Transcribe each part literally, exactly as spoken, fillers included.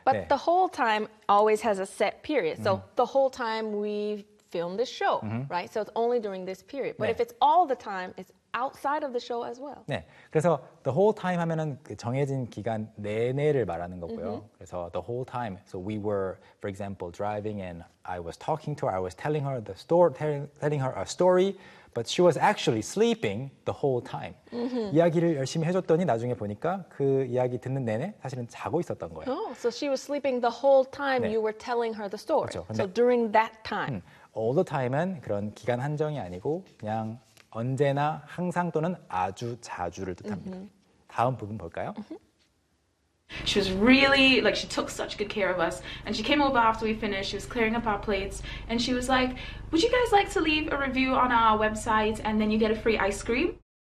but 네. the whole time always has a set period. So the whole time we film this show, right? So it's only during this period. But 네. if it's all the time, it's outside of the show as well. 네, 그래서 the whole time 하면은 그 정해진 기간 내내를 말하는 거고요. Mm-hmm. 그래서 the whole time. So we were, for example, driving and I was talking to her. I was telling her the story, telling, telling her a story, but she was actually sleeping the whole time. Mm-hmm. 이야기를 열심히 해줬더니 나중에 보니까 그 이야기 듣는 내내 사실은 자고 있었던 거예요. Oh, so she was sleeping the whole time 네. you were telling her the story. 그렇죠. So during that time. 음, all the time은 그런 기간 한정이 아니고 그냥 언제나 항상 또는 아주 자주를 뜻합니다. Mm-hmm. 다음 부분 볼까요? Mm-hmm. She was really, like, she took such good care of us. And she came over after we finished, she was clearing up our plates, and she was like, would you guys like to leave a review on our website and then you get a free ice cream?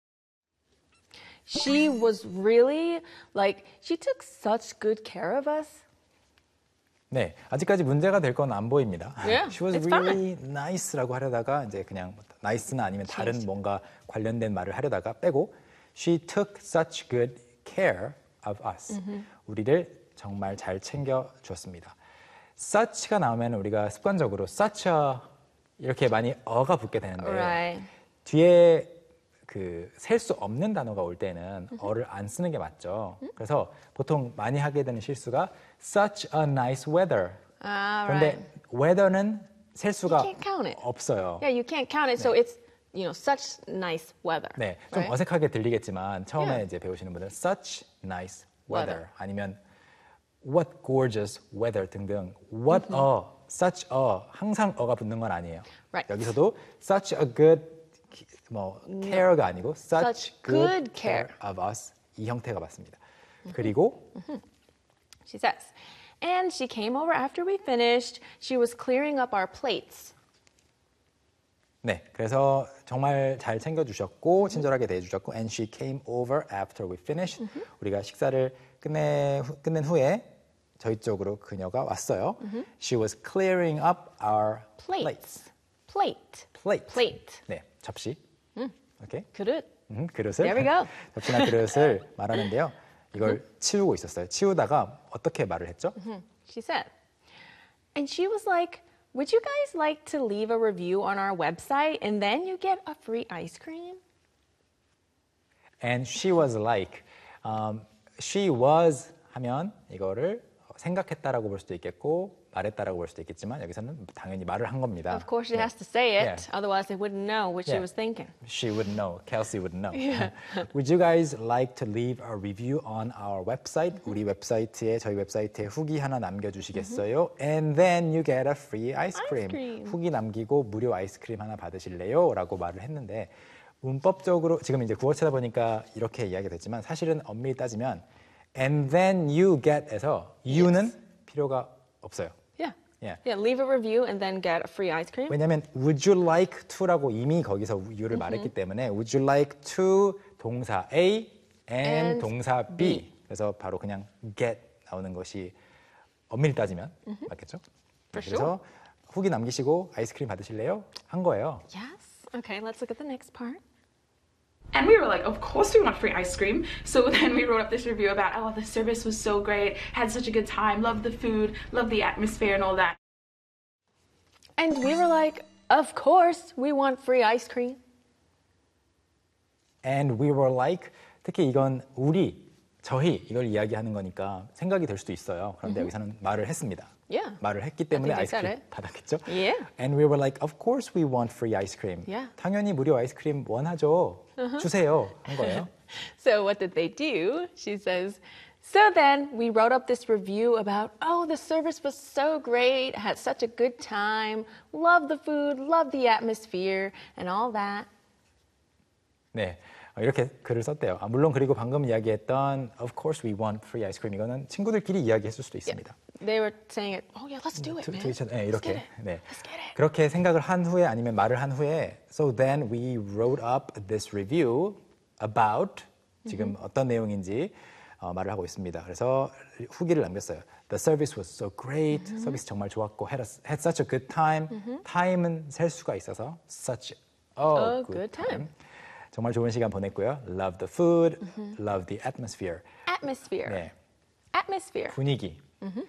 She was really, like, she took such good care of us. 네, 아직까지 문제가 될 건 안 보입니다. Yeah, She was it's really fine. nice라고 하려다가 이제 그냥 nice나 아니면 다른 뭔가 관련된 말을 하려다가 빼고 She took such good care of us. Mm-hmm. 우리를 정말 잘 챙겨 주었습니다. such가 나오면 우리가 습관적으로 such a 이렇게 많이 어가 붙게 되는데 Right. 뒤에 그 셀 수 없는 단어가 올 때는 mm-hmm. 어를 안 쓰는 게 맞죠. Mm-hmm. 그래서 보통 많이 하게 되는 실수가 such a nice weather. Ah, 그런데 right. weather는 셀 수가 You can't count it. 없어요. Yeah, you can't count it. 네. So it's, you know, such nice weather. 네, 좀 right? 어색하게 들리겠지만 처음에 Yeah. 이제 배우시는 분들은 such nice weather, Weather. 아니면 what gorgeous weather 등등 what mm-hmm. a, such a 항상 어가 붙는 건 아니에요. Right. 여기서도 such a good 뭐 care가 아니고 such, Such good care. of us 이 형태가 맞습니다. Mm-hmm. 그리고 mm-hmm. She says, and she came over after we finished. She was clearing up our plates. 네, 그래서 정말 잘 챙겨주셨고 친절하게 대해주셨고 and she came over after we finished. Mm-hmm. 우리가 식사를 끝내, 후, 끝낸 후에 저희 쪽으로 그녀가 왔어요. Mm-hmm. She was clearing up our plates. plates. Plate. Plate. Plate. 네, 접시. 음. 오케이. 그릇. 음, 그릇을. There we go. 접시나 그릇을 말하는데요. 이걸 치우고 있었어요. 치우다가 어떻게 말을 했죠? Mm-hmm. She said, and she was like, would you guys like to leave a review on our website and then you get a free ice cream? And she was like, um, she was 하면 이거를 생각했다라고 볼 수도 있겠고 말했다라고 볼 수도 있겠지만 여기서는 당연히 말을 한 겁니다. Of course, she 네. has to say it, Yeah. otherwise they wouldn't know what Yeah. she was thinking. She would know. Kelsey would know. Yeah. Would you guys like to leave a review on our website? Mm-hmm. 우리 웹사이트에 저희 웹사이트에 후기 하나 남겨주시겠어요? Mm-hmm. And then you get a free ice cream. Ice cream. 후기 남기고 무료 아이스크림 하나 받으실래요? 라고 말을 했는데 문법적으로 지금 이제 구어 찾아보니까 이렇게 이야기가 됐지만 사실은 엄밀히 따지면 and then you get에서 you는 Yes. 필요가 없어요. Yeah. Yeah. Yeah, leave a review and then get a free ice cream. 왜냐하면 would you like to라고 이미 거기서 you를 말했기 때문에 would you like to 동사 A and, And 동사 B. B. 그래서 바로 그냥 get 나오는 것이 엄밀히 따지면 맞겠죠? For 그래서 sure. 후기 남기시고 아이스크림 받으실래요? 한 거예요. Yes. Okay, let's look at the next part. And we were like, of course we want free ice cream. So then we wrote up this review about, oh, the service was so great, had such a good time, loved the food, loved the atmosphere and all that. And we were like, of course, we want free ice cream. And we were like, 특히 이건 우리, 저희 이걸 이야기하는 거니까 생각이 될 수도 있어요. 그런데 Mm-hmm. 여기서는 말을 했습니다. Yeah. 말을 했기 때문에 I think they said 아이스크림 it. 받았겠죠? Yeah. And we were like, of course we want free ice cream. Yeah. 당연히 무료 아이스크림 원하죠. 주세요. 한 거예요. So what did they do? She says, so then we wrote up this review about, oh, the service was so great, had such a good time, loved the food, loved the atmosphere, and all that. 네. 이렇게 글을 썼대요. 아, 물론 그리고 방금 이야기했던 of course we want free ice cream 이거는 친구들끼리 이야기했을 수도 있습니다. They were saying it, oh yeah, let's do it, 트- man. 트위터, 네, Let's 이렇게. get it. 네. Let's get it. 그렇게 생각을 한 후에 아니면 말을 한 후에 so then we wrote up this review about 지금 어떤 내용인지 어, 말을 하고 있습니다. 그래서 후기를 남겼어요. The service was so great. 서비스 정말 좋았고 had, a, had such a good time. time은 셀 수가 있어서 such a, A good, good time. 정말 좋은 시간 보냈고요. Love the food, love the atmosphere. Atmosphere. 네, Atmosphere. 분위기. Mm-hmm.